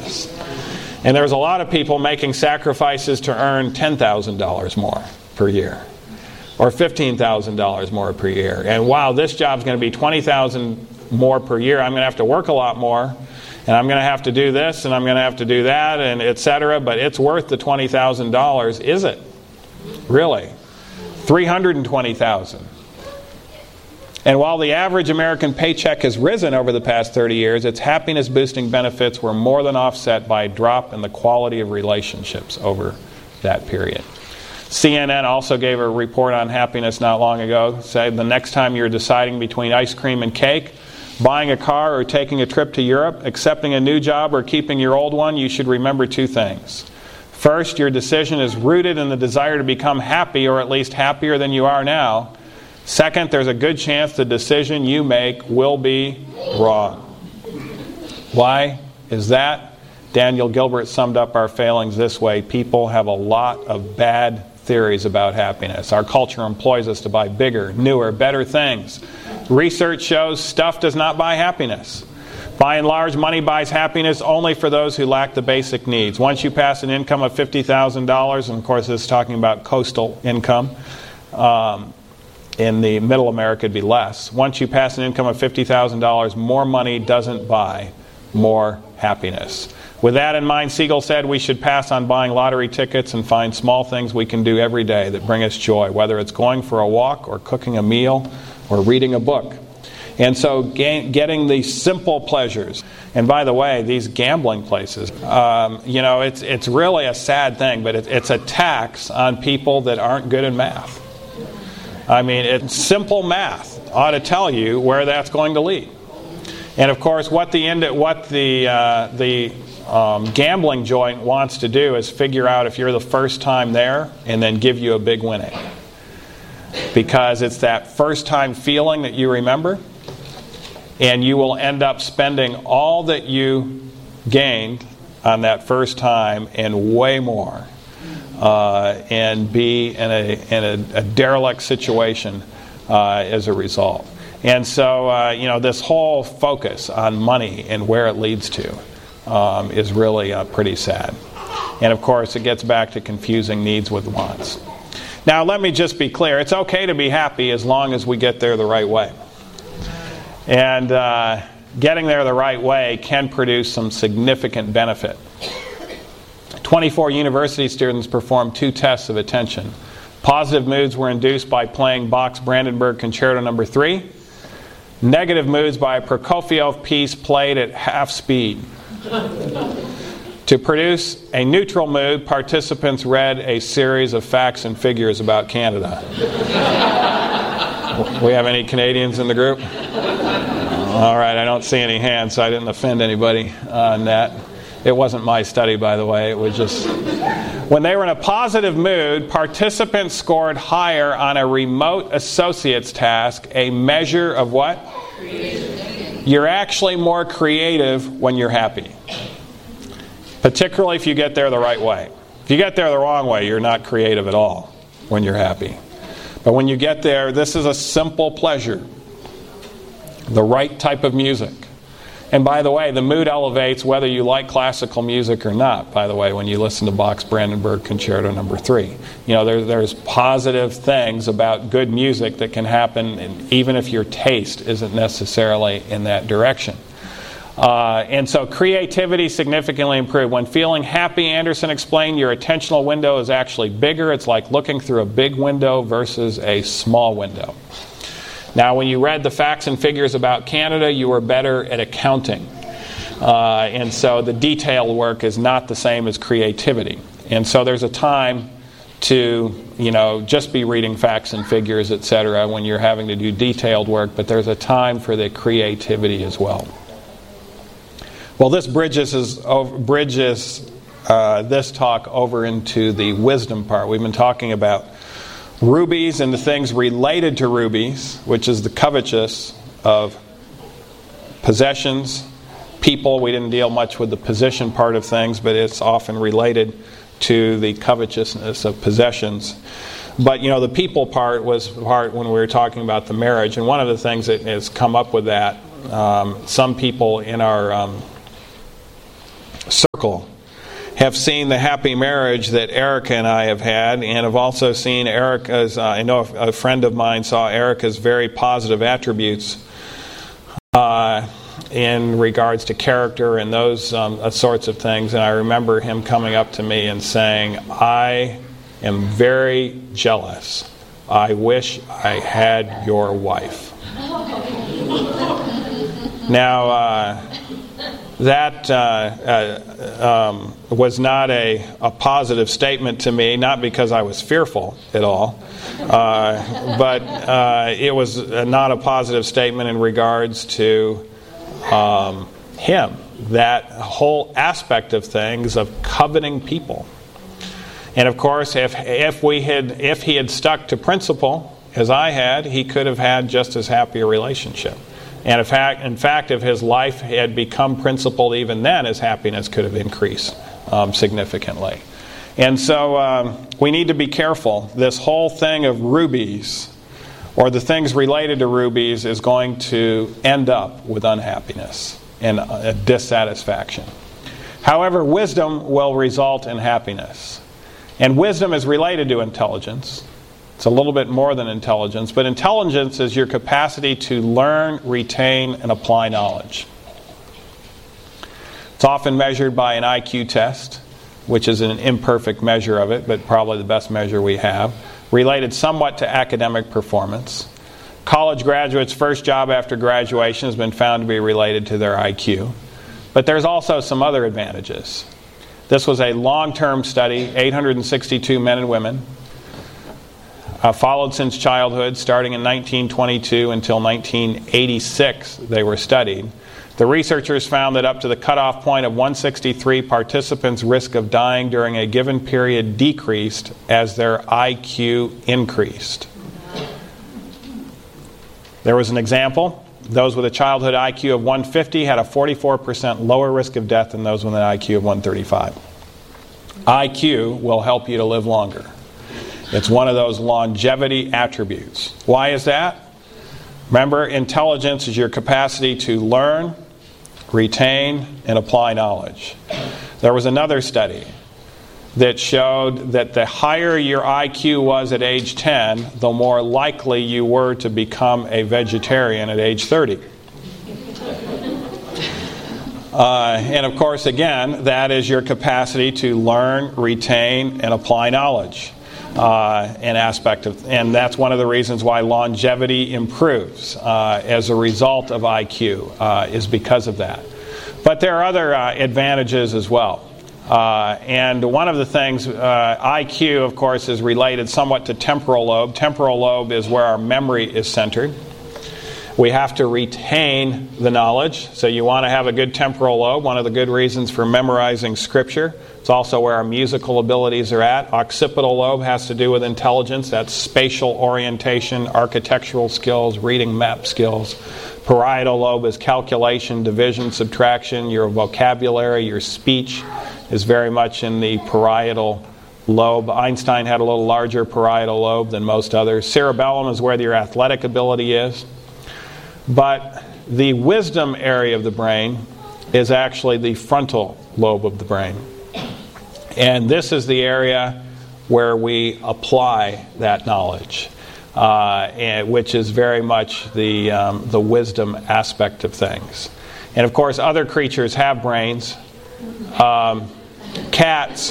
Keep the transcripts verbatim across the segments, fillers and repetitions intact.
happiness. And there's a lot of people making sacrifices to earn ten thousand dollars more per year, or fifteen thousand dollars more per year. And wow, this job's going to be twenty thousand dollars more per year. I'm going to have to work a lot more, and I'm going to have to do this, and I'm going to have to do that, and et cetera. But it's worth the twenty thousand dollars, is it? Really? three hundred twenty thousand dollars. And while the average American paycheck has risen over the past thirty years, its happiness-boosting benefits were more than offset by a drop in the quality of relationships over that period. C N N also gave a report on happiness not long ago. Said the next time you're deciding between ice cream and cake, buying a car or taking a trip to Europe, accepting a new job or keeping your old one, you should remember two things. First, your decision is rooted in the desire to become happy, or at least happier than you are now. Second, there's a good chance the decision you make will be wrong. Why is that? Daniel Gilbert summed up our failings this way. People have a lot of bad theories about happiness. Our culture employs us to buy bigger, newer, better things. Research shows stuff does not buy happiness. By and large, money buys happiness only for those who lack the basic needs. Once you pass an income of fifty thousand dollars, and of course this is talking about coastal income, um, in the middle America it'd be less. Once you pass an income of fifty thousand dollars, more money doesn't buy more happiness. With that in mind, Siegel said we should pass on buying lottery tickets and find small things we can do every day that bring us joy, whether it's going for a walk or cooking a meal or reading a book. And so ga- getting these simple pleasures. And by the way, these gambling places, um, you know, it's it's really a sad thing, but it, it's a tax on people that aren't good in math. I mean, it's simple math ought to tell you where that's going to lead. And of course, what the end, what the uh, the um, gambling joint wants to do is figure out if you're the first time there, and then give you a big winning, because it's that first time feeling that you remember, and you will end up spending all that you gained on that first time and way more. Uh, and be in a in a, a derelict situation uh, as a result. And so, uh, you know, this whole focus on money and where it leads to um, is really uh, pretty sad. And of course, it gets back to confusing needs with wants. Now, let me just be clear. It's okay to be happy as long as we get there the right way. And uh, getting there the right way can produce some significant benefit. twenty-four university students performed two tests of attention. Positive moods were induced by playing Bach's Brandenburg Concerto number three. Negative moods by a Prokofiev piece played at half speed. To produce a neutral mood, participants read a series of facts and figures about Canada. We have any Canadians in the group? All right, I don't see any hands, so I didn't offend anybody on that. It wasn't my study, by the way. It was just... When they were in a positive mood, participants scored higher on a remote associates task, a measure of what? Creativity. You're actually more creative when you're happy. Particularly if you get there the right way. If you get there the wrong way, you're not creative at all when you're happy. But when you get there, this is a simple pleasure. The right type of music. And by the way, the mood elevates whether you like classical music or not, by the way, when you listen to Bach's Brandenburg Concerto number three. You know, there, there's positive things about good music that can happen, and even if your taste isn't necessarily in that direction. Uh, and so creativity significantly improved. When feeling happy, Anderson explained, your attentional window is actually bigger. It's like looking through a big window versus a small window. Now, when you read the facts and figures about Canada, you were better at accounting. Uh, and so the detailed work is not the same as creativity. And so there's a time to, you know, just be reading facts and figures, et cetera, when you're having to do detailed work, but there's a time for the creativity as well. Well, this bridges, is, over, bridges uh, this talk over into the wisdom part. We've been talking about rubies and the things related to rubies, which is the covetous of possessions, people. We didn't deal much with the position part of things, but it's often related to the covetousness of possessions. But, you know, the people part was part when we were talking about the marriage. And one of the things that has come up with that, um, some people in our um, circle have seen the happy marriage that Erica and I have had, and have also seen Erica's, uh, I know a friend of mine saw Erica's very positive attributes uh, in regards to character and those um, sorts of things. And I remember him coming up to me and saying, I am very jealous. I wish I had your wife. Now, uh, that uh, uh, um, was not a, a positive statement to me, not because I was fearful at all, uh, but uh, it was not a positive statement in regards to um, him. That whole aspect of things of coveting people. And of course, if if we had if he had stuck to principle as I had, he could have had just as happy a relationship. And in fact, in fact, if his life had become principled even then, his happiness could have increased um, significantly. And so um, we need to be careful. This whole thing of rubies, or the things related to rubies, is going to end up with unhappiness and uh, dissatisfaction. However, wisdom will result in happiness. And wisdom is related to intelligence. It's a little bit more than intelligence, but intelligence is your capacity to learn, retain, and apply knowledge. It's often measured by an I Q test, which is an imperfect measure of it, but probably the best measure we have, related somewhat to academic performance. College graduates' first job after graduation has been found to be related to their I Q. But there's also some other advantages. This was a long-term study, eight hundred sixty-two men and women, Uh, followed since childhood, starting in nineteen twenty-two until nineteen eighty-six, they were studied. The researchers found that up to the cutoff point of one sixty-three, participants' risk of dying during a given period decreased as their I Q increased. There was an example. Those with a childhood I Q of one fifty had a forty-four percent lower risk of death than those with an I Q of one thirty-five. I Q will help you to live longer. It's one of those longevity attributes. Why is that? Remember, intelligence is your capacity to learn, retain, and apply knowledge. There was another study that showed that the higher your I Q was at age ten, the more likely you were to become a vegetarian at age thirty. Uh, and of course, again, that is your capacity to learn, retain, and apply knowledge. Uh, an aspect of, and that's one of the reasons why longevity improves uh, as a result of I Q, uh, is because of that. But there are other uh, advantages as well. Uh, and one of the things, uh, I Q, of course, is related somewhat to temporal lobe. Temporal lobe is where our memory is centered. We have to retain the knowledge, so you want to have a good temporal lobe. One of the good reasons for memorizing Scripture. It's also where our musical abilities are at. Occipital lobe has to do with intelligence. That's spatial orientation, architectural skills, reading map skills. Parietal lobe is calculation, division, subtraction. Your vocabulary, your speech is very much in the parietal lobe. Einstein had a little larger parietal lobe than most others. Cerebellum is where your athletic ability is. But the wisdom area of the brain is actually the frontal lobe of the brain. And this is the area where we apply that knowledge, uh, and, which is very much the, um, the wisdom aspect of things. And of course, other creatures have brains. Um, cats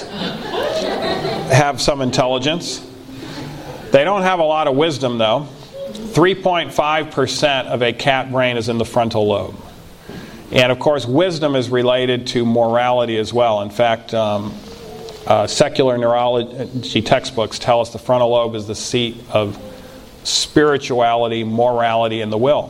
have some intelligence. They don't have a lot of wisdom, though. three point five percent of a cat brain is in the frontal lobe. And of course, wisdom is related to morality as well. In fact, um, uh, secular neurology textbooks tell us the frontal lobe is the seat of spirituality, morality, and the will.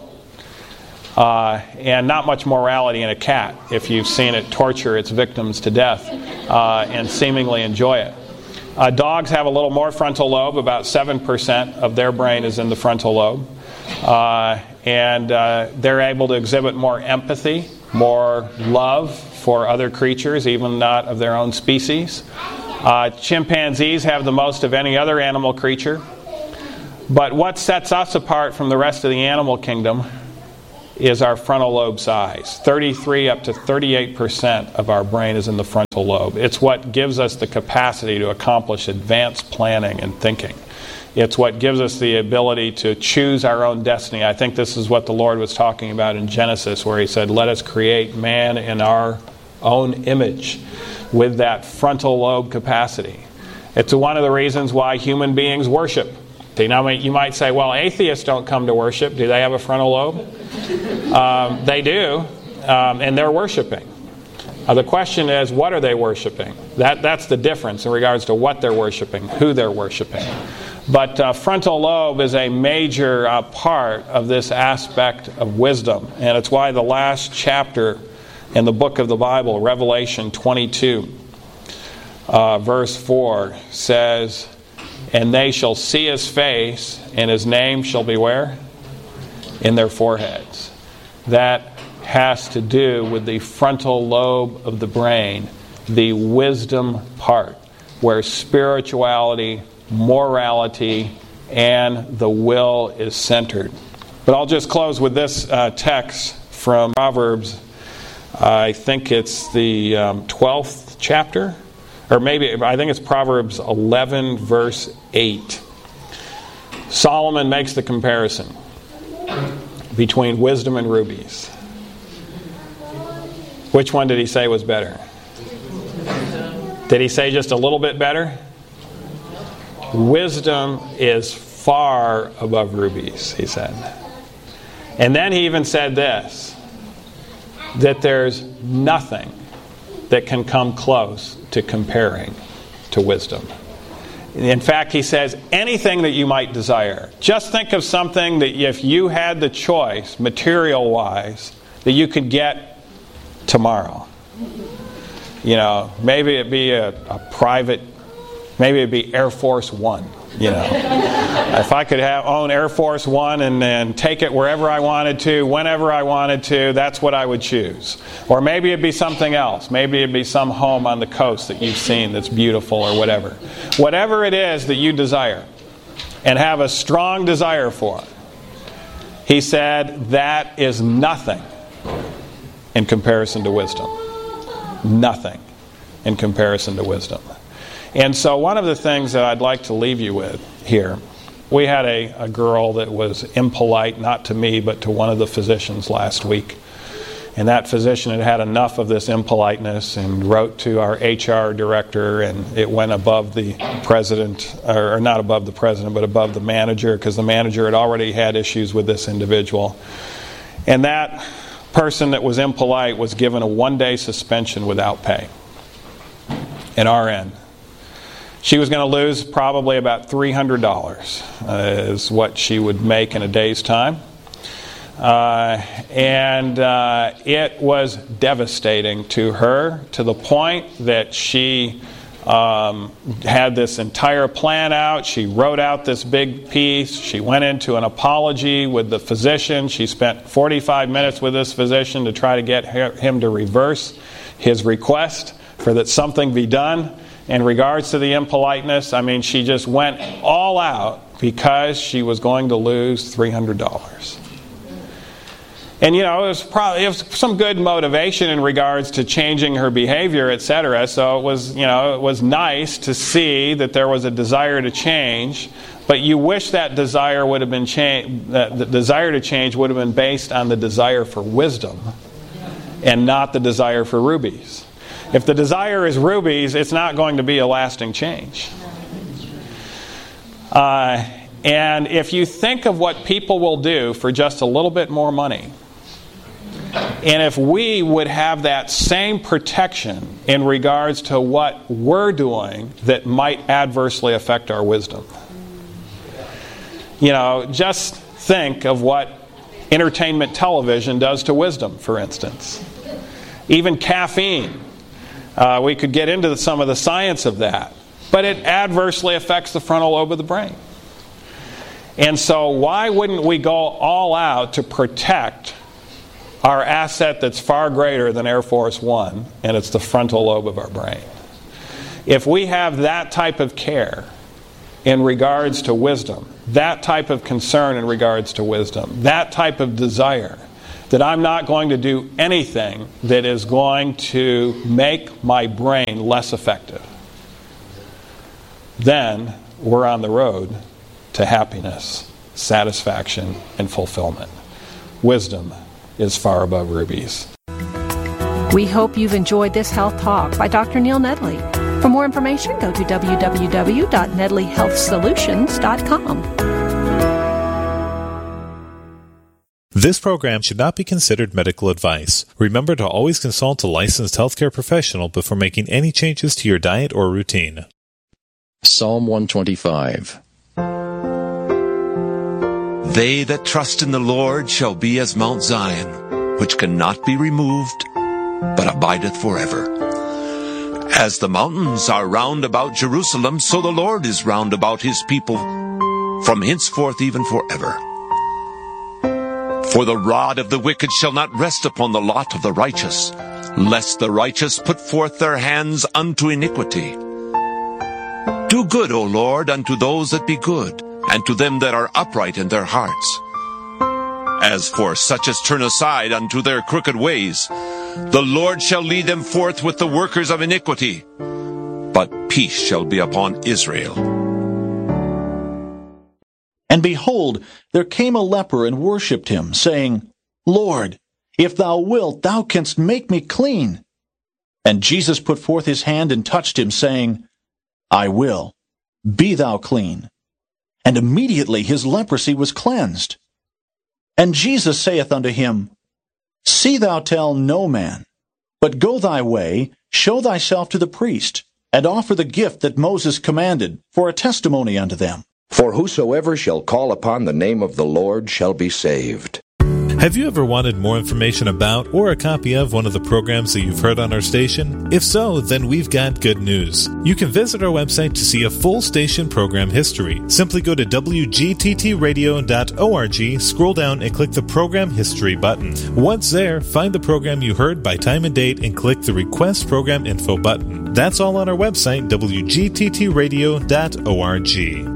Uh, and not much morality in a cat if you've seen it torture its victims to death uh, and seemingly enjoy it. Uh, dogs have a little more frontal lobe. About seven percent of their brain is in the frontal lobe. Uh, and uh, they're able to exhibit more empathy, more love for other creatures, even not of their own species. Uh, chimpanzees have the most of any other animal creature. But what sets us apart from the rest of the animal kingdom is our frontal lobe size. thirty-three up to thirty-eight percent of our brain is in the frontal lobe. It's what gives us the capacity to accomplish advanced planning and thinking. It's what gives us the ability to choose our own destiny. I think this is what the Lord was talking about in Genesis, where He said, let us create man in our own image with that frontal lobe capacity. It's one of the reasons why human beings worship. You know, you might say, well, atheists don't come to worship. Do they have a frontal lobe? Um, they do, um, and they're worshiping. Uh, the question is, what are they worshiping? That, that's the difference in regards to what they're worshiping, who they're worshiping. But uh, frontal lobe is a major uh, part of this aspect of wisdom. And it's why the last chapter in the book of the Bible, Revelation twenty-two, uh, verse four, says, and they shall see His face, and His name shall be where? In their foreheads. That has to do with the frontal lobe of the brain, the wisdom part, where spirituality, morality, and the will is centered. But I'll just close with this uh, text from Proverbs. I think it's the um, twelfth chapter, or maybe I think it's Proverbs eleven, verse eight. Solomon makes the comparison between wisdom and rubies. Which one did he say was better? Did he say just a little bit better? Wisdom is far above rubies, he said. And then he even said this, that there's nothing that can come close to comparing to wisdom. In fact, he says, anything that you might desire. Just think of something that if you had the choice, material-wise, that you could get tomorrow. You know, maybe it'd be a, a private, maybe it'd be Air Force One. You know, if I could have own Air Force One and then take it wherever I wanted to, whenever I wanted to, that's what I would choose. Or maybe it'd be something else. Maybe it'd be some home on the coast that you've seen that's beautiful or whatever. Whatever it is that you desire and have a strong desire for, he said, that is nothing in comparison to wisdom. Nothing in comparison to wisdom. And so one of the things that I'd like to leave you with here, we had a, a girl that was impolite, not to me, but to one of the physicians last week. And that physician had had enough of this impoliteness and wrote to our H R director, and it went above the president, or not above the president, but above the manager, because the manager had already had issues with this individual. And that person that was impolite was given a one-day suspension without pay. An R N. She was going to lose probably about three hundred dollars uh, is what she would make in a day's time. Uh, and uh, it was devastating to her, to the point that she um, had this entire plan out. She wrote out this big piece. She went into an apology with the physician. She spent forty-five minutes with this physician to try to get her, him to reverse his request for that something be done. In regards to the impoliteness, I mean, she just went all out because she was going to lose three hundred dollars. And, you know, it was probably it was some good motivation in regards to changing her behavior, et cetera. So it was, you know, it was nice to see that there was a desire to change. But you wish that desire would have been changed. That the desire to change would have been based on the desire for wisdom, and not the desire for rubies. If the desire is rubies, it's not going to be a lasting change. Uh, and if you think of what people will do for just a little bit more money, and if we would have that same protection in regards to what we're doing that might adversely affect our wisdom. You know, just think of what entertainment television does to wisdom, for instance. Even caffeine. Uh, we could get into the, some of the science of that. But it adversely affects the frontal lobe of the brain. And so why wouldn't we go all out to protect our asset that's far greater than Air Force One, and it's the frontal lobe of our brain? If we have that type of care in regards to wisdom, that type of concern in regards to wisdom, that type of desire, that I'm not going to do anything that is going to make my brain less effective, then we're on the road to happiness, satisfaction, and fulfillment. Wisdom is far above rubies. We hope you've enjoyed this health talk by Doctor Neil Nedley. For more information, go to w w w dot nedley health solutions dot com. This program should not be considered medical advice. Remember to always consult a licensed healthcare professional before making any changes to your diet or routine. Psalm one twenty-five. They that trust in the Lord shall be as Mount Zion, which cannot be removed, but abideth forever. As the mountains are round about Jerusalem, so the Lord is round about his people, from henceforth even forever. For the rod of the wicked shall not rest upon the lot of the righteous, lest the righteous put forth their hands unto iniquity. Do good, O Lord, unto those that be good, and to them that are upright in their hearts. As for such as turn aside unto their crooked ways, the Lord shall lead them forth with the workers of iniquity, but peace shall be upon Israel. And behold, there came a leper and worshipped him, saying, Lord, if thou wilt, thou canst make me clean. And Jesus put forth his hand and touched him, saying, I will, be thou clean. And immediately his leprosy was cleansed. And Jesus saith unto him, See thou tell no man, but go thy way, show thyself to the priest, and offer the gift that Moses commanded, for a testimony unto them. For whosoever shall call upon the name of the Lord shall be saved. Have you ever wanted more information about or a copy of one of the programs that you've heard on our station? If so, then we've got good news. You can visit our website to see a full station program history. Simply go to w g t t radio dot org, scroll down and click the Program History button. Once there, find the program you heard by time and date and click the Request Program Info button. That's all on our website, w g t t radio dot org.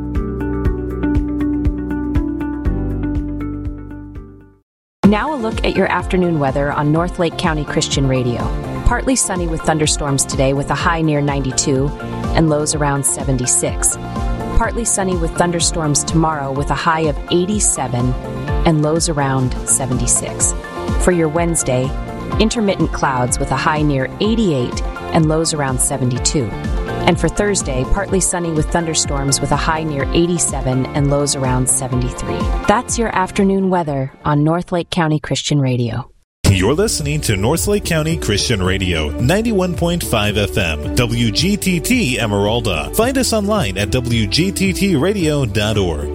Now a look at your afternoon weather on North Lake County Christian Radio. Partly sunny with thunderstorms today with a high near ninety-two and lows around seventy-six. Partly sunny with thunderstorms tomorrow with a high of eighty-seven and lows around seventy-six. For your Wednesday, intermittent clouds with a high near eighty-eight and lows around seventy-two. And for Thursday, partly sunny with thunderstorms with a high near eighty-seven and lows around seventy-three. That's your afternoon weather on North Lake County Christian Radio. You're listening to North Lake County Christian Radio, ninety-one point five F M, W G T T Emeralda. Find us online at w g t t radio dot org.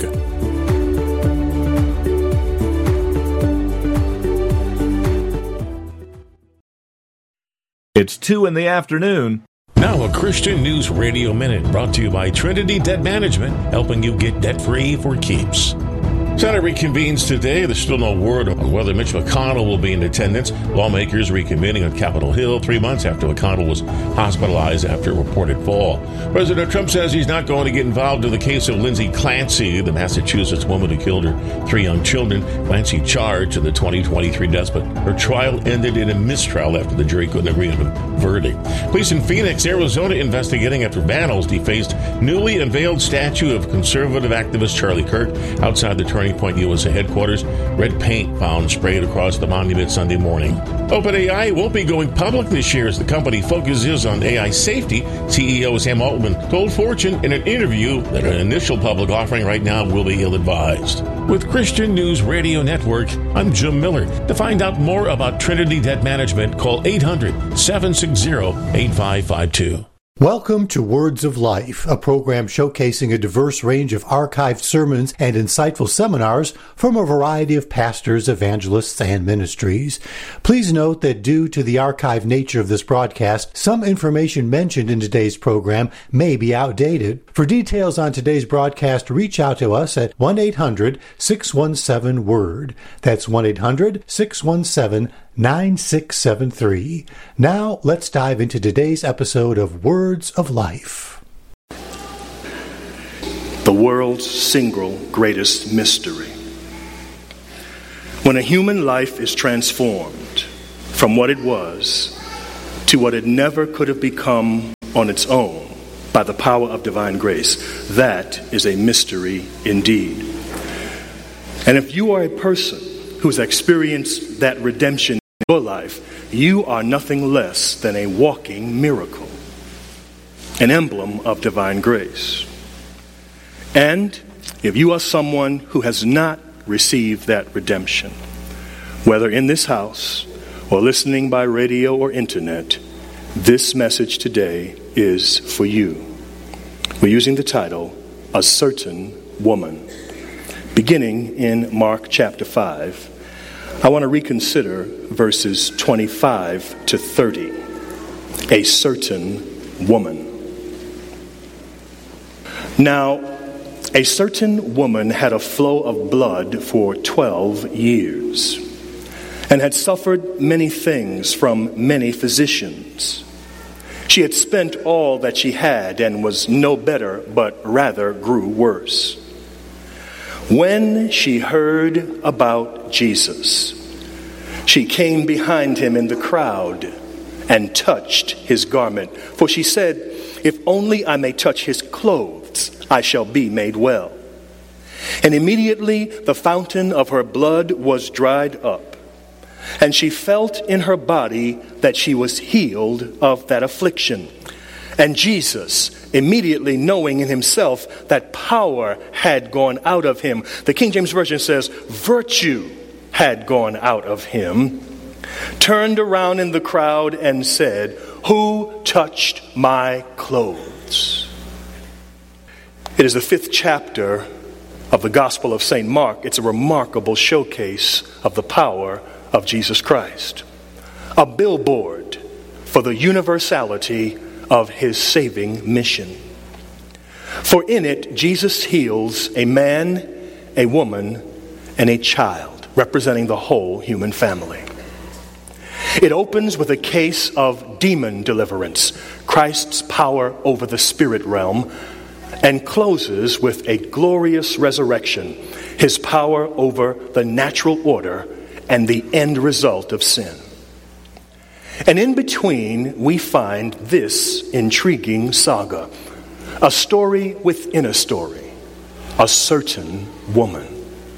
It's two in the afternoon. Now a Christian News Radio Minute brought to you by Trinity Debt Management, helping you get debt-free for keeps. Senate reconvenes today. There's still no word on whether Mitch McConnell will be in attendance. Lawmakers reconvening on Capitol Hill three months after McConnell was hospitalized after a reported fall. President Trump says he's not going to get involved in the case of Lindsay Clancy, the Massachusetts woman who killed her three young children. Clancy charged in the twenty twenty-three deaths, but her trial ended in a mistrial after the jury couldn't agree on a verdict. Police in Phoenix, Arizona investigating after vandals defaced newly unveiled statue of conservative activist Charlie Kirk outside the Turning Point U S A headquarters. Red paint found sprayed across the monument Sunday morning. OpenAI won't be going public this year as the company focuses on A I safety. C E O Sam Altman told Fortune in an interview that an initial public offering right now will be ill-advised. With Christian News Radio Network, I'm Jim Miller. To find out more about Trinity Debt Management, call eight hundred, seven six zero, eight five five two. Welcome to Words of Life, a program showcasing a diverse range of archived sermons and insightful seminars from a variety of pastors, evangelists, and ministries. Please note that due to the archived nature of this broadcast, some information mentioned in today's program may be outdated. For details on today's broadcast, reach out to us at one eight hundred, six one seven, W O R D. That's one eight hundred, six one seven, nine six seven three. Now, let's dive into today's episode of Words of Life. The world's single greatest mystery. When a human life is transformed from what it was to what it never could have become on its own by the power of divine grace, that is a mystery indeed. And if you are a person who's experienced that redemption in your life, you are nothing less than a walking miracle, an emblem of divine grace. And if you are someone who has not received that redemption, whether in this house or listening by radio or internet, this message today is for you. We're using the title, A Certain Woman. Beginning in Mark chapter five, I want to reconsider verses twenty-five to thirty. A certain woman. Now, a certain woman had a flow of blood for twelve years, and had suffered many things from many physicians. She had spent all that she had and was no better, but rather grew worse. When she heard about Jesus, she came behind him in the crowd and touched his garment. For she said, "If only I may touch his clothes, I shall be made well." And immediately the fountain of her blood was dried up, and she felt in her body that she was healed of that affliction. And Jesus, immediately knowing in himself that power had gone out of him, the King James Version says, virtue had gone out of him, turned around in the crowd and said, "Who touched my clothes?" It is the fifth chapter of the Gospel of Saint Mark. It's a remarkable showcase of the power of Jesus Christ. A billboard for the universality of his saving mission. For in it, Jesus heals a man, a woman, and a child, representing the whole human family. It opens with a case of demon deliverance, Christ's power over the spirit realm, and closes with a glorious resurrection, his power over the natural order and the end result of sin. And in between, we find this intriguing saga, a story within a story, a certain woman.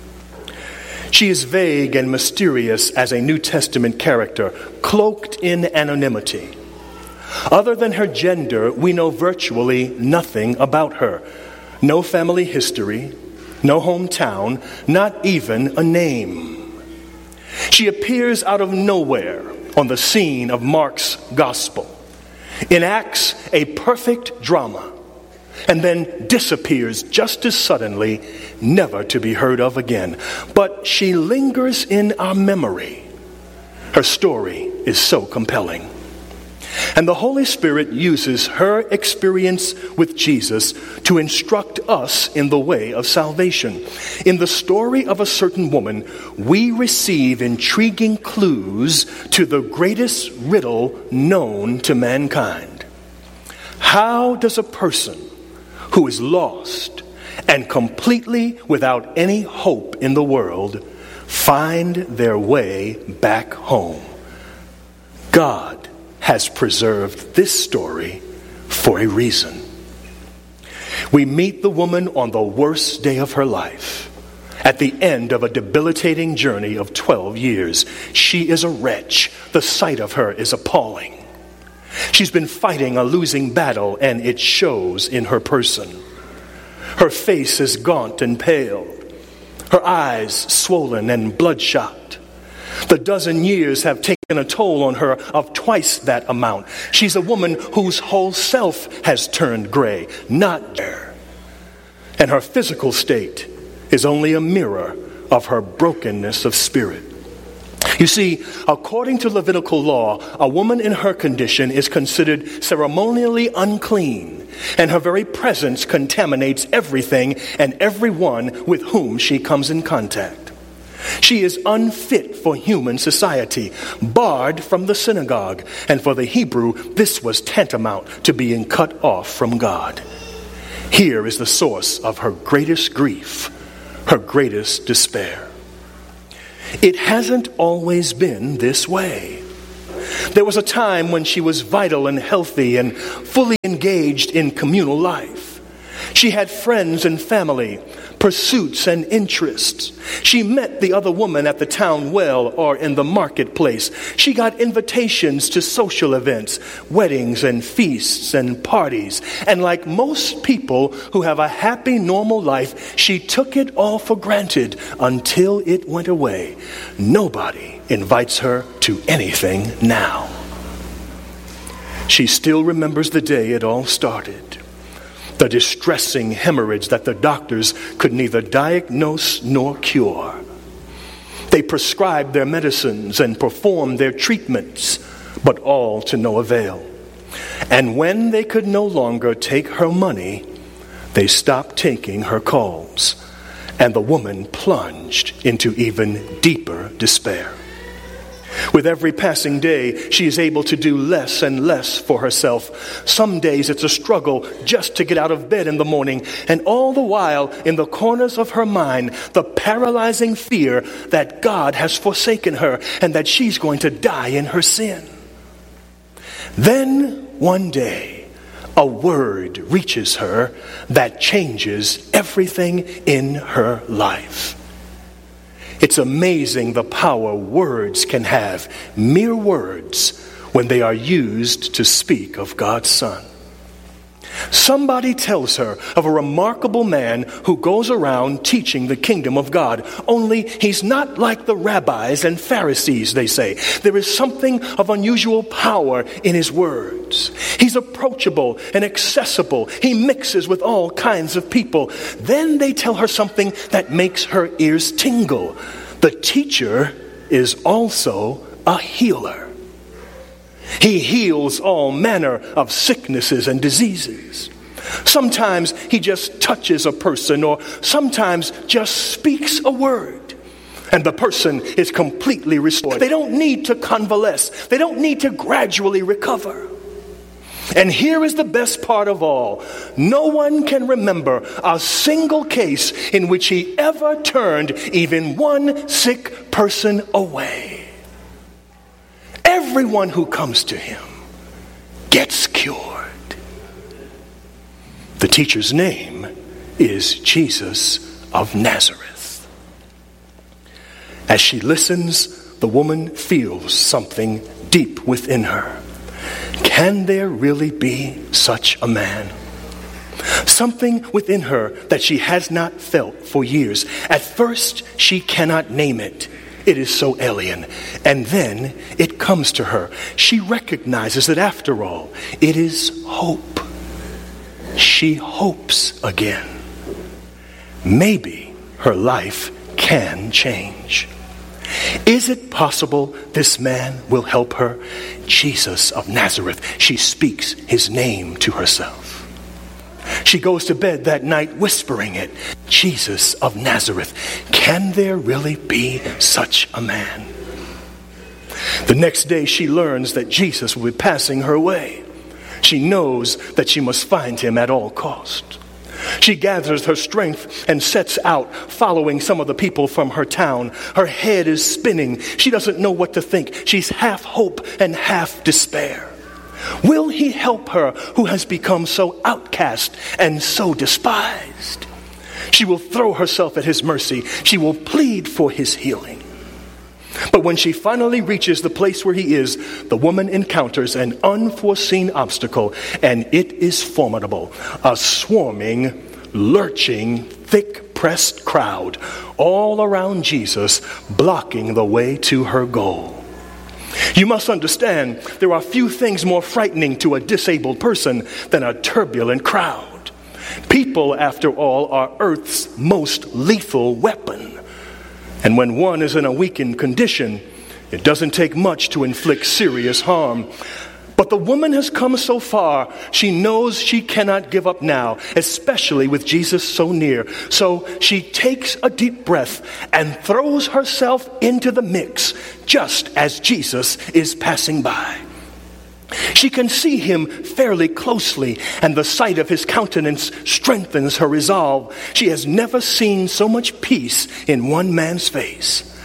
She is vague and mysterious as a New Testament character, cloaked in anonymity. Other than her gender, we know virtually nothing about her. No family history, no hometown, not even a name. She appears out of nowhere on the scene of Mark's gospel, enacts a perfect drama, and then disappears just as suddenly, never to be heard of again. But she lingers in our memory. Her story is so compelling. And the Holy Spirit uses her experience with Jesus to instruct us in the way of salvation. In the story of a certain woman, we receive intriguing clues to the greatest riddle known to mankind. How does a person who is lost and completely without any hope in the world find their way back home? God has preserved this story for a reason. We meet the woman on the worst day of her life, at the end of a debilitating journey of twelve years. She is a wretch. The sight of her is appalling. She's been fighting a losing battle, and it shows in her person. Her face is gaunt and pale, her eyes swollen and bloodshot. The dozen years have taken a toll on her of twice that amount. She's a woman whose whole self has turned gray, not hair. And her physical state is only a mirror of her brokenness of spirit. You see, according to Levitical law, a woman in her condition is considered ceremonially unclean, and her very presence contaminates everything and everyone with whom she comes in contact. She is unfit for human society, barred from the synagogue, and for the Hebrew, this was tantamount to being cut off from God. Here is the source of her greatest grief, her greatest despair. It hasn't always been this way. There was a time when she was vital and healthy and fully engaged in communal life. She had friends and family, pursuits and interests. She met the other woman at the town well or in the marketplace. She got invitations to social events, weddings and feasts and parties. And like most people who have a happy, normal life, she took it all for granted until it went away. Nobody invites her to anything now. She still remembers the day it all started. The distressing hemorrhage that the doctors could neither diagnose nor cure. They prescribed their medicines and performed their treatments, but all to no avail. And when they could no longer take her money, they stopped taking her calls, and the woman plunged into even deeper despair. With every passing day, she is able to do less and less for herself. Some days it's a struggle just to get out of bed in the morning, and all the while, in the corners of her mind, the paralyzing fear that God has forsaken her and that she's going to die in her sin. Then, one day, a word reaches her that changes everything in her life. It's amazing the power words can have, mere words, when they are used to speak of God's Son. Somebody tells her of a remarkable man who goes around teaching the kingdom of God. Only he's not like the rabbis and Pharisees, they say. There is something of unusual power in his words. He's approachable and accessible. He mixes with all kinds of people. Then they tell her something that makes her ears tingle. The teacher is also a healer. He heals all manner of sicknesses and diseases. Sometimes he just touches a person, or sometimes just speaks a word, and the person is completely restored. They don't need to convalesce. They don't need to gradually recover. And here is the best part of all. No one can remember a single case in which he ever turned even one sick person away. Everyone who comes to him gets cured. The teacher's name is Jesus of Nazareth. As she listens, the woman feels something deep within her. Can there really be such a man? Something within her that she has not felt for years. At first, she cannot name it. It is so alien. And then it comes to her. She recognizes that after all, it is hope. She hopes again. Maybe her life can change. Is it possible this man will help her? Jesus of Nazareth. She speaks his name to herself. She goes to bed that night whispering it. Jesus of Nazareth. Can there really be such a man? The next day she learns that Jesus will be passing her way. She knows that she must find him at all cost. She gathers her strength and sets out, following some of the people from her town. Her head is spinning. She doesn't know what to think. She's half hope and half despair. Will he help her who has become so outcast and so despised? She will throw herself at his mercy. She will plead for his healing. But when she finally reaches the place where he is, the woman encounters an unforeseen obstacle, and it is formidable. A swarming, lurching, thick-pressed crowd all around Jesus, blocking the way to her goal. You must understand, there are few things more frightening to a disabled person than a turbulent crowd. People, after all, are Earth's most lethal weapon. And when one is in a weakened condition, it doesn't take much to inflict serious harm. But the woman has come so far, she knows she cannot give up now, especially with Jesus so near. So she takes a deep breath and throws herself into the mix, just as Jesus is passing by. She can see him fairly closely, and the sight of his countenance strengthens her resolve. She has never seen so much peace in one man's face.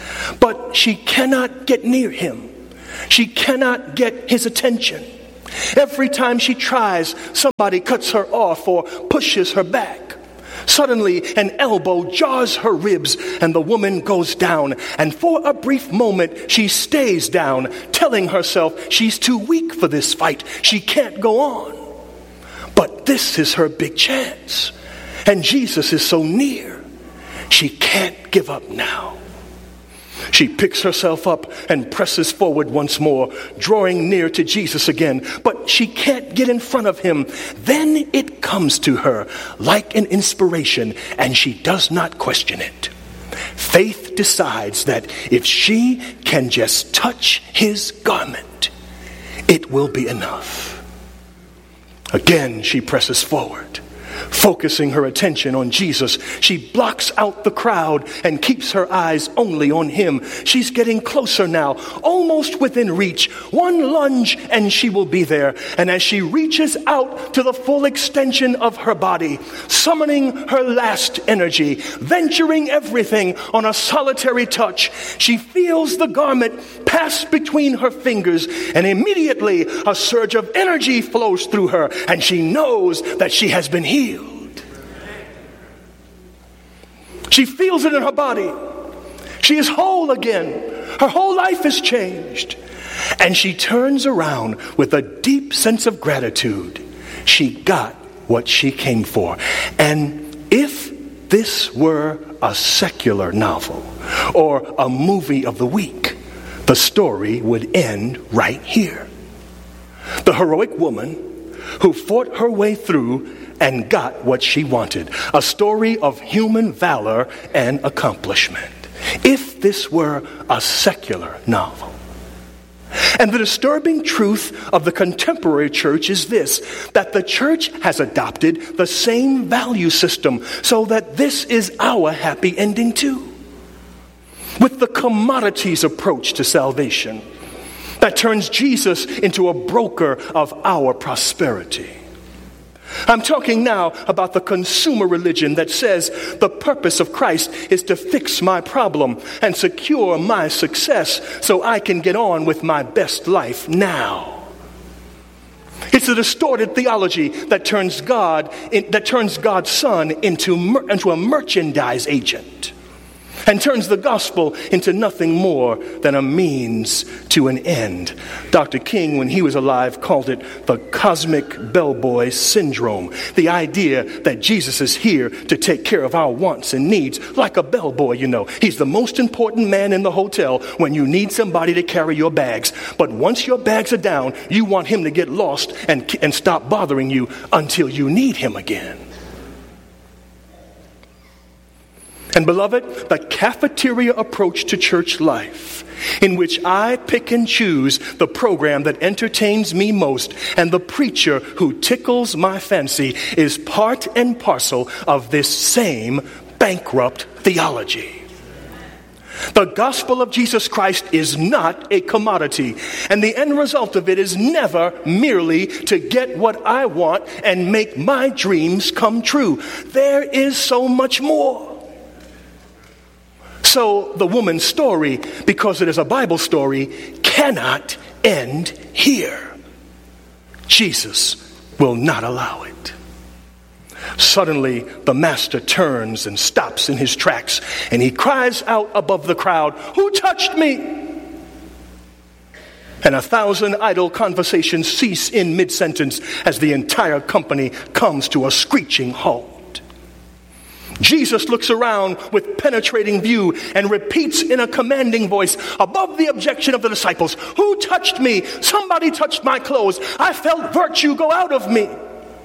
but she cannot get near him. She cannot get his attention. Every time she tries, somebody cuts her off or pushes her back. Suddenly, an elbow jars her ribs, and the woman goes down. And for a brief moment, she stays down, telling herself she's too weak for this fight. She can't go on. But this is her big chance. And Jesus is so near. She can't give up now. She picks herself up and presses forward once more, drawing near to Jesus again. But she can't get in front of him. Then it comes to her like an inspiration, and she does not question it. Faith decides that if she can just touch his garment, it will be enough. Again, she presses forward. Focusing her attention on Jesus, she blocks out the crowd and keeps her eyes only on him. She's getting closer now, almost within reach. One lunge and she will be there. And as she reaches out to the full extension of her body, summoning her last energy, venturing everything on a solitary touch, she feels the garment pass between her fingers, and immediately a surge of energy flows through her, and she knows that she has been healed. She feels it in her body. She is whole again. Her whole life is changed. And she turns around with a deep sense of gratitude. She got what she came for. And if this were a secular novel or a movie of the week, the story would end right here. The heroic woman who fought her way through and got what she wanted. A story of human valor and accomplishment. If this were a secular novel. And the disturbing truth of the contemporary church is this, that the church has adopted the same value system, so that this is our happy ending too. With the commodities approach to salvation that turns Jesus into a broker of our prosperity. I'm talking now about the consumer religion that says the purpose of Christ is to fix my problem and secure my success so I can get on with my best life now. It's a distorted theology that turns God, that turns God's Son into, into a merchandise agent and turns the gospel into nothing more than a means to an end. Doctor King, when he was alive, called it the cosmic bellboy syndrome. The idea that Jesus is here to take care of our wants and needs, like a bellboy, you know. He's the most important man in the hotel when you need somebody to carry your bags. But once your bags are down, you want him to get lost and, and stop bothering you until you need him again. And beloved, the cafeteria approach to church life, in which I pick and choose the program that entertains me most and the preacher who tickles my fancy, is part and parcel of this same bankrupt theology. The gospel of Jesus Christ is not a commodity, and the end result of it is never merely to get what I want and make my dreams come true. There is so much more. So the woman's story, because it is a Bible story, cannot end here. Jesus will not allow it. Suddenly, the master turns and stops in his tracks, and he cries out above the crowd, "Who touched me?" And a thousand idle conversations cease in mid-sentence as the entire company comes to a screeching halt. Jesus looks around with penetrating view and repeats in a commanding voice, above the objection of the disciples, "Who touched me? Somebody touched my clothes. I felt virtue go out of me."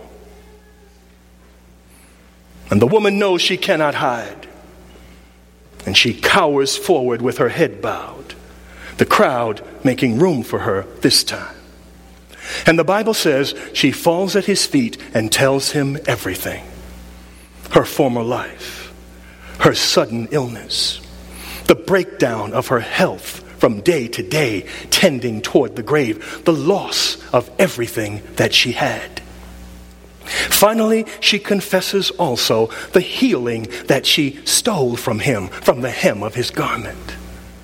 And the woman knows she cannot hide, and she cowers forward with her head bowed, the crowd making room for her this time. And the Bible says she falls at his feet and tells him everything. Her former life, her sudden illness, the breakdown of her health from day to day tending toward the grave, the loss of everything that she had. Finally, she confesses also the healing that she stole from him, from the hem of his garment.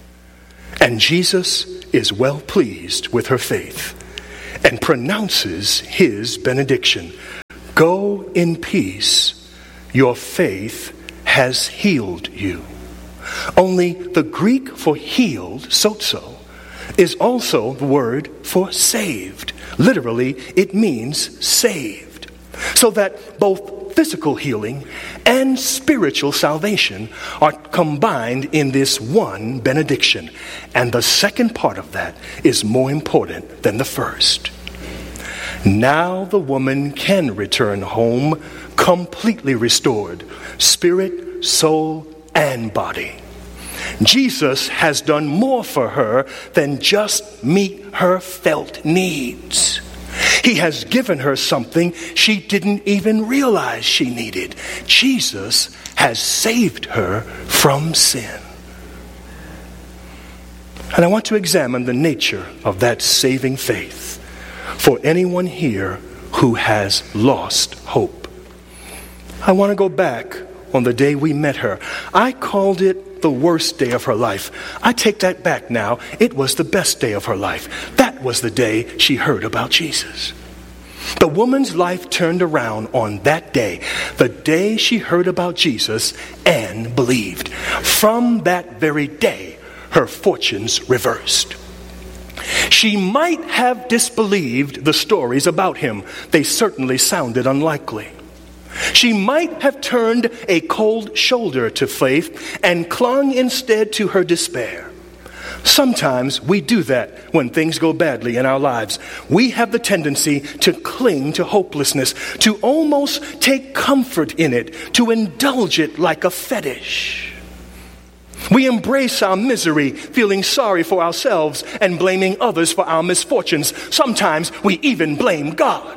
And Jesus is well pleased with her faith and pronounces his benediction. Go in peace, your faith has healed you. Only the Greek for healed, sozo, is also the word for saved. Literally, it means saved. So that both physical healing and spiritual salvation are combined in this one benediction. And the second part of that is more important than the first. Now the woman can return home completely restored, spirit, soul, and body. Jesus has done more for her than just meet her felt needs. He has given her something she didn't even realize she needed. Jesus has saved her from sin. And I want to examine the nature of that saving faith for anyone here who has lost hope. I want to go back on the day we met her. I called it the worst day of her life. I take that back now. It was the best day of her life. That was the day she heard about Jesus. The woman's life turned around on that day, the day she heard about Jesus and believed. From that very day, her fortunes reversed. She might have disbelieved the stories about him. They certainly sounded unlikely. She might have turned a cold shoulder to faith and clung instead to her despair. Sometimes we do that when things go badly in our lives. We have the tendency to cling to hopelessness, to almost take comfort in it, to indulge it like a fetish. We embrace our misery, feeling sorry for ourselves and blaming others for our misfortunes. Sometimes we even blame God.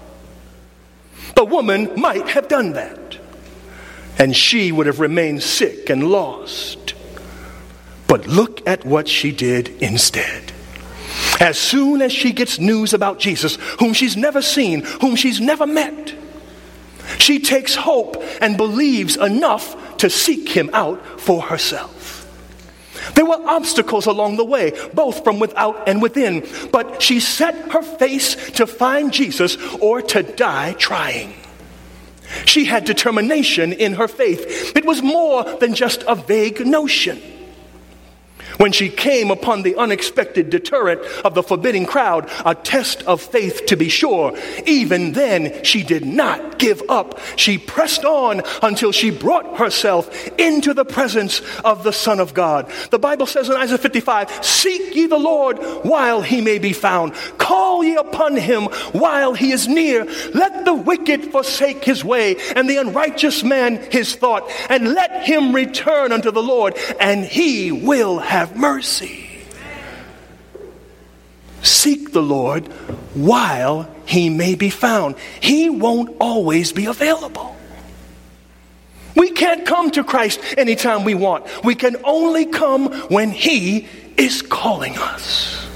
The woman might have done that, and she would have remained sick and lost. But look at what she did instead. As soon as she gets news about Jesus, whom she's never seen, whom she's never met, she takes hope and believes enough to seek him out for herself. There were obstacles along the way, both from without and within, but she set her face to find Jesus or to die trying. She had determination in her faith. It was more than just a vague notion. When she came upon the unexpected deterrent of the forbidding crowd, a test of faith to be sure, even then she did not give up. She pressed on until she brought herself into the presence of the Son of God. The Bible says in Isaiah fifty-five, "Seek ye the Lord while he may be found. Call ye upon him while he is near. Let the wicked forsake his way, and the unrighteous man his thought, and let him return unto the Lord, and he will have mercy." Seek the Lord while he may be found. He won't always be available. We can't come to Christ anytime we want. We can only come when he is calling us.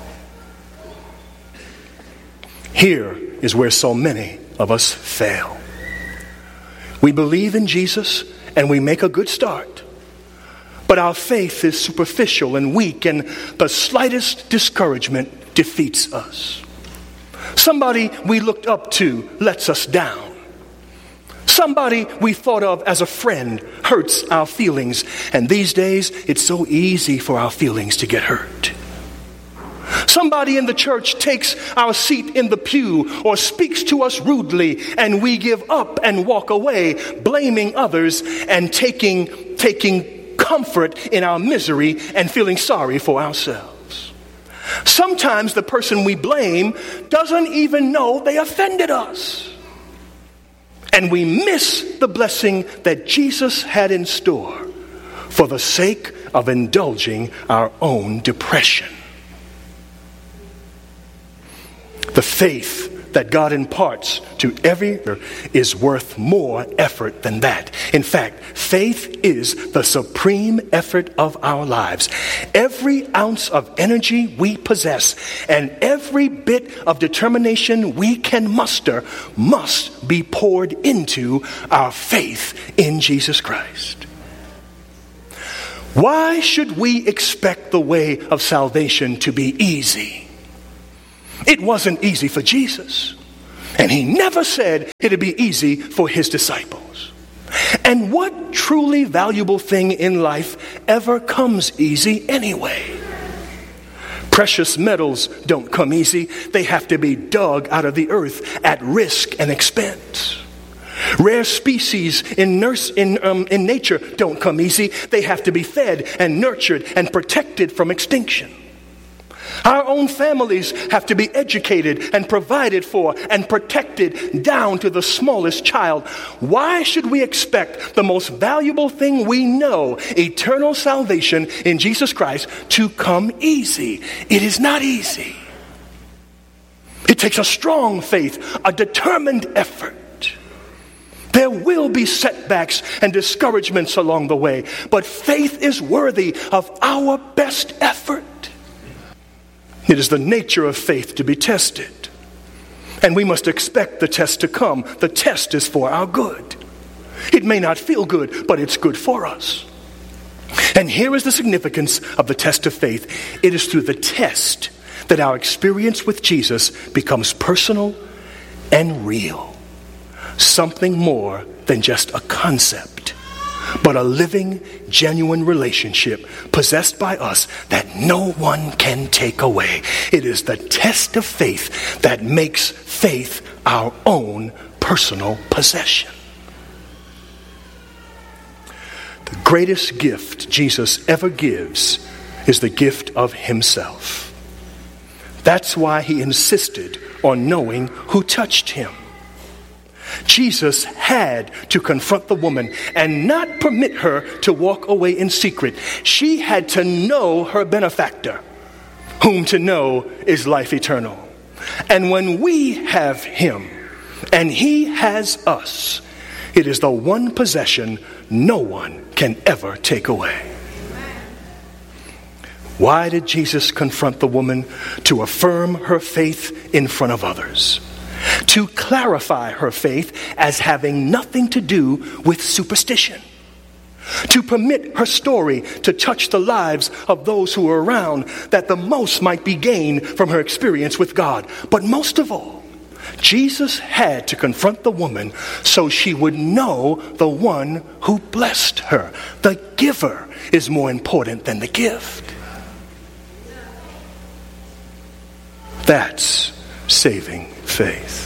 Here is where so many of us fail. We believe in Jesus and we make a good start. But our faith is superficial and weak, and the slightest discouragement defeats us. Somebody we looked up to lets us down. Somebody we thought of as a friend hurts our feelings, and these days it's so easy for our feelings to get hurt. Somebody in the church takes our seat in the pew or speaks to us rudely, and we give up and walk away, blaming others and taking taking comfort in our misery and feeling sorry for ourselves. Sometimes the person we blame doesn't even know they offended us. And we miss the blessing that Jesus had in store for the sake of indulging our own depression. The faith that God imparts to every is worth more effort than that. In fact, faith is the supreme effort of our lives. Every ounce of energy we possess and every bit of determination we can muster must be poured into our faith in Jesus Christ. Why should we expect the way of salvation to be easy? It wasn't easy for Jesus. And he never said it'd be easy for his disciples. And what truly valuable thing in life ever comes easy anyway? Precious metals don't come easy. They have to be dug out of the earth at risk and expense. Rare species in, nurse, in, um, in nature don't come easy. They have to be fed and nurtured and protected from extinction. Our own families have to be educated and provided for and protected down to the smallest child. Why should we expect the most valuable thing we know, eternal salvation in Jesus Christ, to come easy? It is not easy. It takes a strong faith, a determined effort. There will be setbacks and discouragements along the way, but faith is worthy of our best effort. It is the nature of faith to be tested. And we must expect the test to come. The test is for our good. It may not feel good, but it's good for us. And here is the significance of the test of faith. It is through the test that our experience with Jesus becomes personal and real. Something more than just a concept, but a living, genuine relationship possessed by us that no one can take away. It is the test of faith that makes faith our own personal possession. The greatest gift Jesus ever gives is the gift of himself. That's why he insisted on knowing who touched him. Jesus had to confront the woman and not permit her to walk away in secret. She had to know her benefactor, whom to know is life eternal. And when we have him and he has us, it is the one possession no one can ever take away. Why did Jesus confront the woman? To affirm her faith in front of others. To clarify her faith as having nothing to do with superstition. To permit her story to touch the lives of those who were around, that the most might be gained from her experience with God. But most of all, Jesus had to confront the woman so she would know the one who blessed her. The giver is more important than the gift. That's saving faith.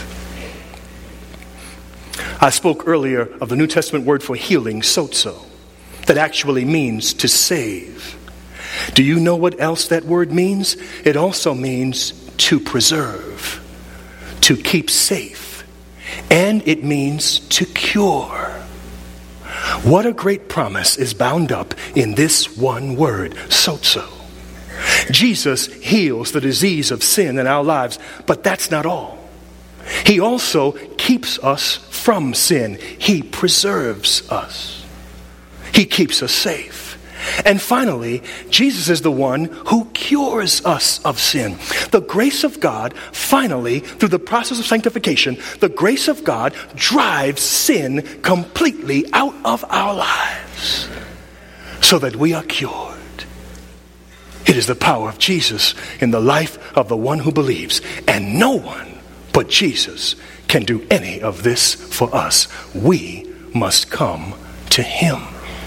I spoke earlier of the New Testament word for healing, sozo, that actually means to save. Do you know what else that word means? It also means to preserve, to keep safe, and it means to cure. What a great promise is bound up in this one word, sozo. Jesus heals the disease of sin in our lives, but that's not all. He also keeps us from sin. He preserves us. He keeps us safe. And finally, Jesus is the one who cures us of sin. The grace of God, finally, through the process of sanctification, the grace of God drives sin completely out of our lives so that we are cured. It is the power of Jesus in the life of the one who believes. And no one but Jesus can do any of this for us. We must come to him.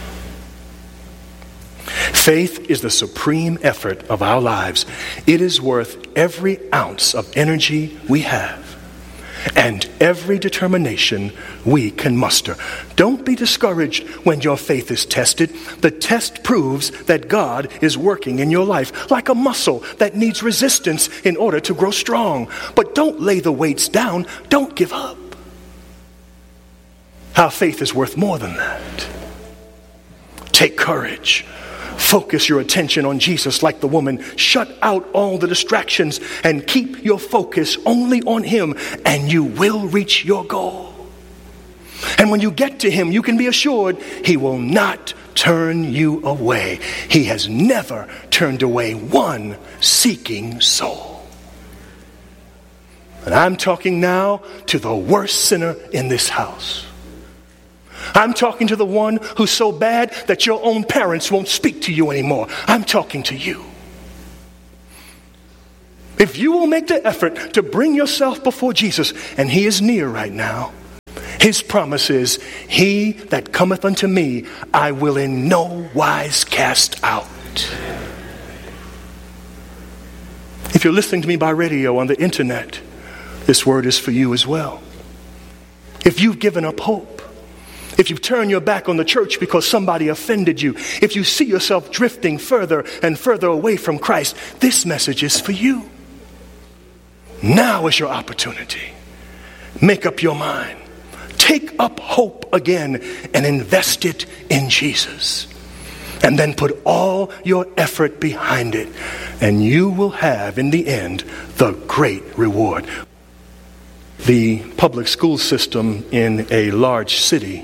Faith is the supreme effort of our lives. It is worth every ounce of energy we have and every determination we can muster. Don't be discouraged when your faith is tested. The test proves that God is working in your life like a muscle that needs resistance in order to grow strong. But don't lay the weights down. Don't give up. Our faith is worth more than that. Take courage. Focus your attention on Jesus like the woman. Shut out all the distractions and keep your focus only on him, and you will reach your goal. And when you get to him, you can be assured he will not turn you away. He has never turned away one seeking soul. And I'm talking now to the worst sinner in this house. I'm talking to the one who's so bad that your own parents won't speak to you anymore. I'm talking to you. If you will make the effort to bring yourself before Jesus, and he is near right now, his promise is, he that cometh unto me, I will in no wise cast out. If you're listening to me by radio, on the internet, this word is for you as well. If you've given up hope, if you've turned your back on the church because somebody offended you, if you see yourself drifting further and further away from Christ, this message is for you. Now is your opportunity. Make up your mind. Take up hope again and invest it in Jesus. And then put all your effort behind it. And you will have, in the end, the great reward. The public school system in a large city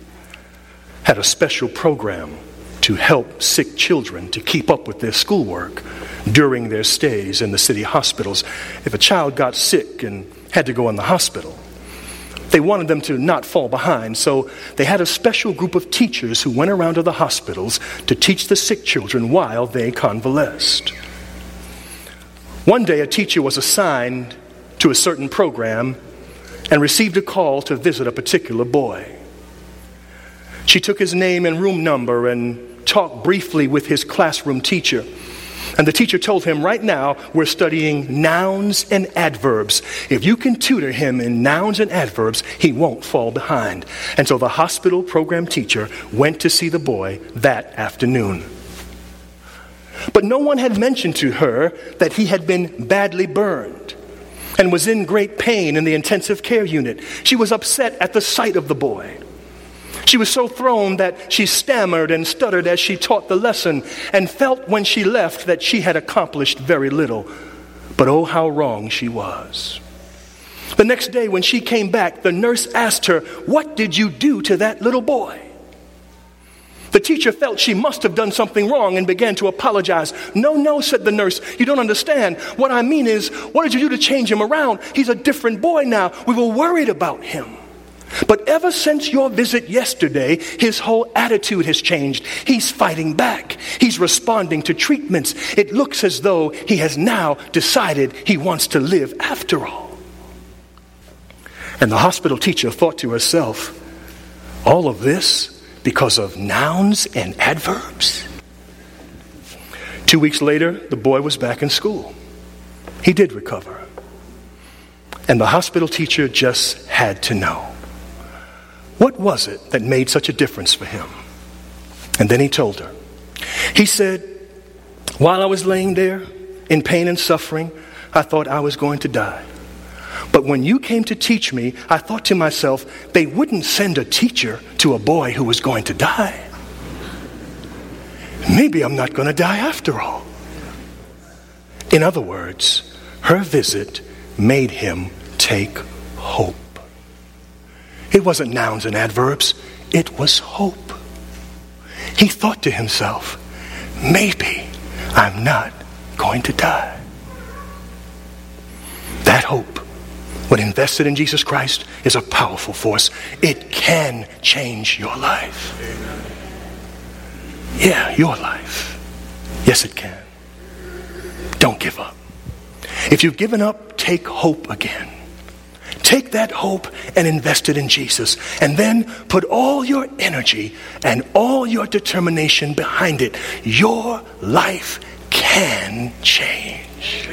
had a special program to help sick children to keep up with their schoolwork during their stays in the city hospitals. If a child got sick and had to go in the hospital, they wanted them to not fall behind, so they had a special group of teachers who went around to the hospitals to teach the sick children while they convalesced. One day, a teacher was assigned to a certain program and received a call to visit a particular boy. She took his name and room number and talked briefly with his classroom teacher. And the teacher told him, right now, we're studying nouns and adverbs. If you can tutor him in nouns and adverbs, he won't fall behind. And so the hospital program teacher went to see the boy that afternoon. But no one had mentioned to her that he had been badly burned and was in great pain in the intensive care unit. She was upset at the sight of the boy. She was so thrown that she stammered and stuttered as she taught the lesson and felt when she left that she had accomplished very little. But oh, how wrong she was. The next day when she came back, the nurse asked her, "What did you do to that little boy?" The teacher felt she must have done something wrong and began to apologize. "No, no," said the nurse, "you don't understand. What I mean is, what did you do to change him around? He's a different boy now. We were worried about him. But ever since your visit yesterday, his whole attitude has changed. He's fighting back. He's responding to treatments. It looks as though he has now decided he wants to live after all." And the hospital teacher thought to herself, all of this because of nouns and adverbs? Two weeks later, the boy was back in school. He did recover. And the hospital teacher just had to know. What was it that made such a difference for him? And then he told her. He said, "While I was laying there in pain and suffering, I thought I was going to die. But when you came to teach me, I thought to myself, they wouldn't send a teacher to a boy who was going to die. Maybe I'm not going to die after all." In other words, her visit made him take hope. It wasn't nouns and adverbs. It was hope. He thought to himself, maybe I'm not going to die. That hope, when invested in Jesus Christ, is a powerful force. It can change your life. Yeah, your life. Yes, it can. Don't give up. If you've given up, take hope again. Take that hope and invest it in Jesus. And then put all your energy and all your determination behind it. Your life can change.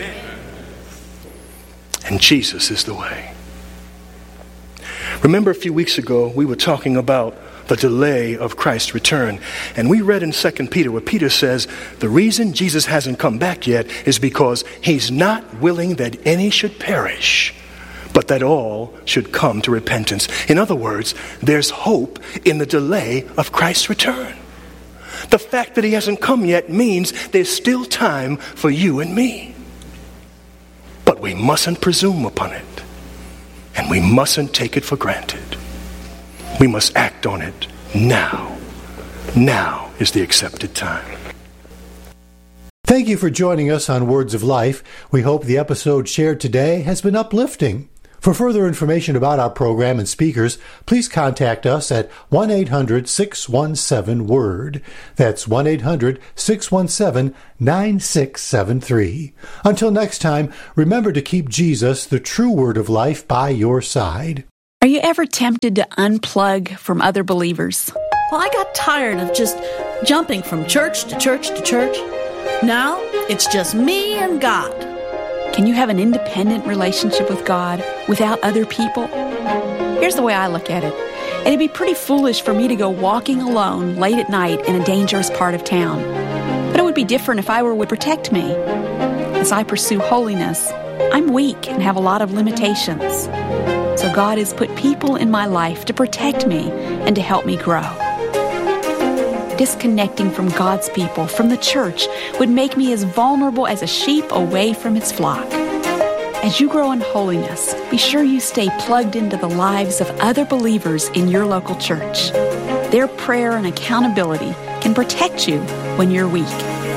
And Jesus is the way. Remember a few weeks ago, we were talking about the delay of Christ's return. And we read in Second Peter where Peter says, the reason Jesus hasn't come back yet is because he's not willing that any should perish, but that all should come to repentance. In other words, there's hope in the delay of Christ's return. The fact that he hasn't come yet means there's still time for you and me. But we mustn't presume upon it. And we mustn't take it for granted. We must act on it now. Now is the accepted time. Thank you for joining us on Words of Life. We hope the episode shared today has been uplifting. For further information about our program and speakers, please contact us at one eight hundred six one seven WORD. That's one eight hundred six one seven nine six seven three. Until next time, remember to keep Jesus, the true Word of life, by your side. Are you ever tempted to unplug from other believers? Well, I got tired of just jumping from church to church to church. Now, it's just me and God. Can you have an independent relationship with God without other people? Here's the way I look at it. It'd be pretty foolish for me to go walking alone late at night in a dangerous part of town. But it would be different if I were would protect me. As I pursue holiness, I'm weak and have a lot of limitations. So God has put people in my life to protect me and to help me grow. Disconnecting from God's people, from the church, would make me as vulnerable as a sheep away from its flock. As you grow in holiness, be sure you stay plugged into the lives of other believers in your local church. Their prayer and accountability can protect you when you're weak.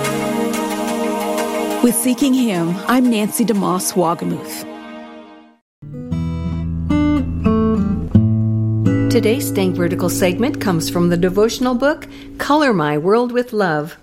With Seeking Him, I'm Nancy DeMoss Wagamuth. Today's Staying Vertical segment comes from the devotional book, Color My World with Love.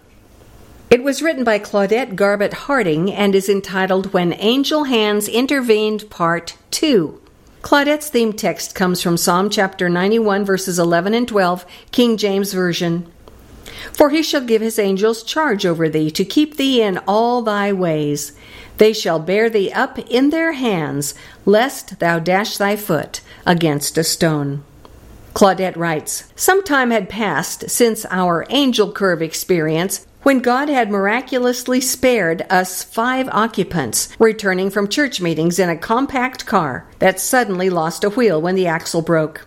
It was written by Claudette Garbutt Harding and is entitled When Angel Hands Intervened, Part two. Claudette's theme text comes from Psalm chapter ninety-one, verses eleven and twelve, King James Version. For he shall give his angels charge over thee, to keep thee in all thy ways. They shall bear thee up in their hands, lest thou dash thy foot against a stone. Claudette writes, Some time had passed since our angel curve experience, when God had miraculously spared us five occupants returning from church meetings in a compact car that suddenly lost a wheel when the axle broke.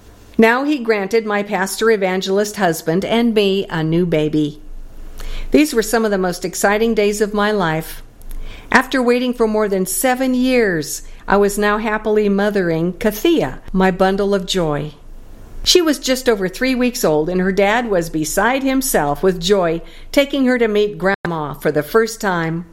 Now he granted my pastor evangelist husband and me a new baby. These were some of the most exciting days of my life. After waiting for more than seven years, I was now happily mothering Kathia, my bundle of joy. She was just over three weeks old, and her dad was beside himself with joy, taking her to meet Grandma for the first time.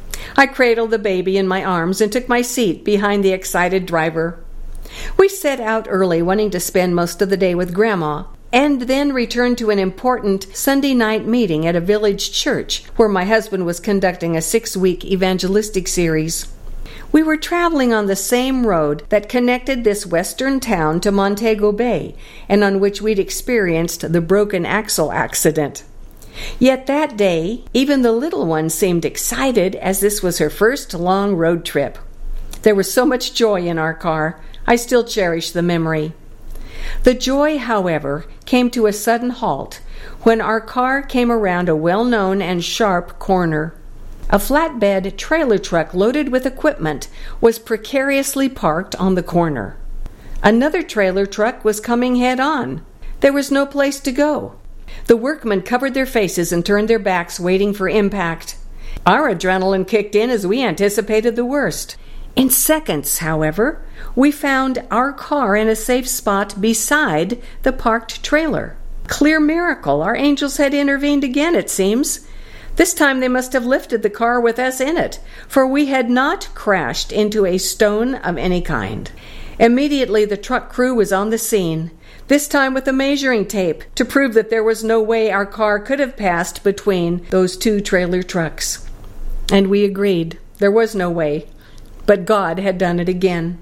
I cradled the baby in my arms and took my seat behind the excited driver. We set out early, wanting to spend most of the day with Grandma, and then returned to an important Sunday night meeting at a village church where my husband was conducting a six-week evangelistic series. We were traveling on the same road that connected this western town to Montego Bay, and on which we'd experienced the broken axle accident. Yet that day, even the little one seemed excited, as this was her first long road trip. There was so much joy in our car, I still cherish the memory. The joy, however, came to a sudden halt when our car came around a well-known and sharp corner. A flatbed trailer truck loaded with equipment was precariously parked on the corner. Another trailer truck was coming head-on. There was no place to go. The workmen covered their faces and turned their backs, waiting for impact. Our adrenaline kicked in as we anticipated the worst. In seconds, however, we found our car in a safe spot beside the parked trailer. Clear miracle, our angels had intervened again, it seems. This time they must have lifted the car with us in it, for we had not crashed into a stone of any kind. Immediately the truck crew was on the scene, this time with a measuring tape to prove that there was no way our car could have passed between those two trailer trucks. And we agreed. There was no way. But God had done it again.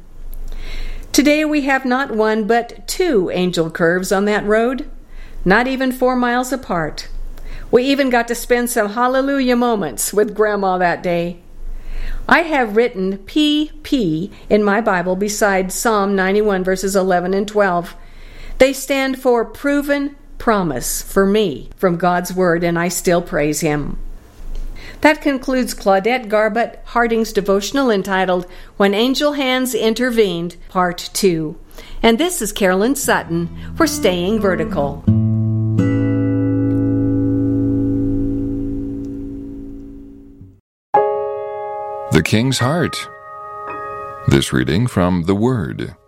Today we have not one but two angel curves on that road, not even four miles apart. We even got to spend some hallelujah moments with Grandma that day. I have written P P in my Bible beside Psalm ninety-one, verses eleven and twelve. They stand for proven promise for me from God's Word, and I still praise Him. That concludes Claudette Garbutt Harding's devotional entitled When Angel Hands Intervened, Part two. And this is Carolyn Sutton for Staying Vertical. The King's Heart. This reading from The Word.